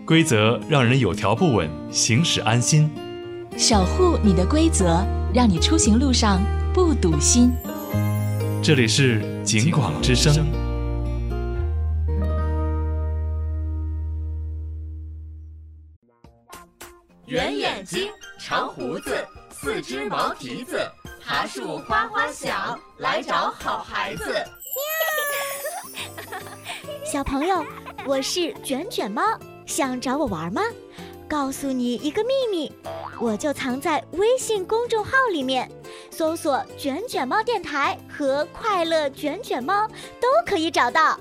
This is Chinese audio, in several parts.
规则让人有条不紊，行驶安心。 守护你的规则，让你出行路上不堵心。 这里是警广之声。 圆眼睛，长胡子，四只毛蹄子，爬树哗哗响，来找好孩子。 小朋友，我是卷卷猫，想找我玩吗？告诉你一个秘密，我就藏在微信公众号里面，搜索卷卷猫电台和快乐卷卷猫都可以找到。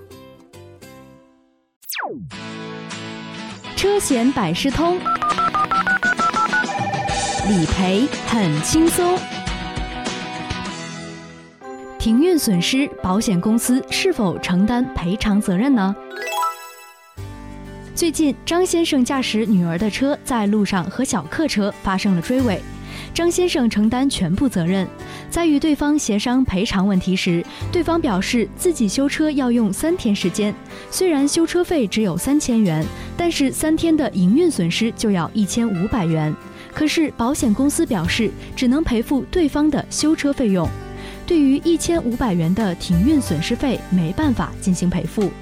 车险百事通，理赔很轻松。停运损失，保险公司是否承担赔偿责任呢？最近，张先生驾驶女儿的车在路上和小客车发生了追尾，张先生承担全部责任。在与对方协商赔偿问题时，对方表示自己修车要用3天时间，虽然修车费只有3000元，但是3天的营运损失就要1500元。可是保险公司表示只能赔付对方的修车费用，对于1500元的停运损失费没办法进行赔付。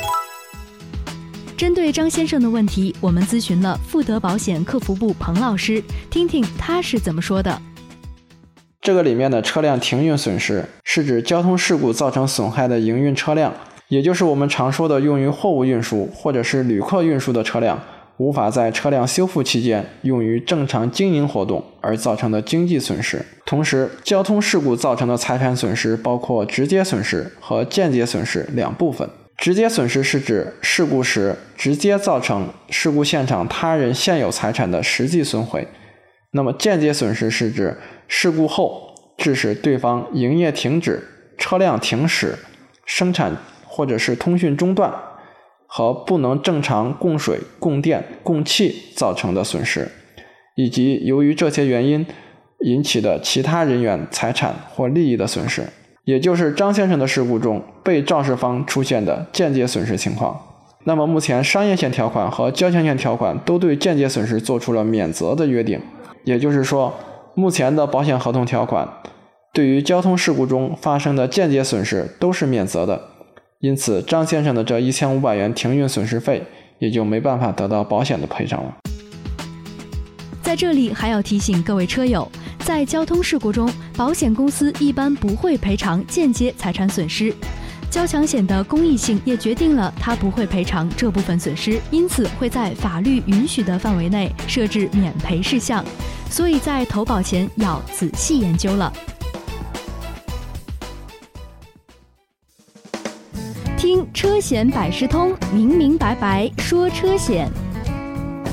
针对张先生的问题，我们咨询了富德保险客服部彭老师，听听他是怎么说的。 这个里面的车辆停运损失是指交通事故造成损害的营运车辆，也就是我们常说的用于货物运输或者是旅客运输的车辆，无法在车辆修复期间用于正常经营活动而造成的经济损失。同时，交通事故造成的财产损失包括直接损失和间接损失2部分。直接损失是指事故时直接造成事故现场他人现有财产的实际损毁，那么间接损失是指事故后致使对方营业停止、车辆停驶、生产或者是通讯中断和不能正常供水、供电、供气造成的损失，以及由于这些原因引起的其他人员财产或利益的损失，也就是张先生的事故中被肇事方出现的间接损失情况。那么目前商业险条款和交强险条款都对间接损失做出了免责的约定，也就是说目前的保险合同条款对于交通事故中发生的间接损失都是免责的，因此张先生的这1500元停运损失费也就没办法得到保险的赔偿了。 在这里还要提醒各位车友，在交通事故中，保险公司一般不会赔偿间接财产损失，交强险的公益性也决定了它不会赔偿这部分损失，因此会在法律允许的范围内设置免赔事项，所以在投保前要仔细研究了。听车险百事通，明明白白说车险。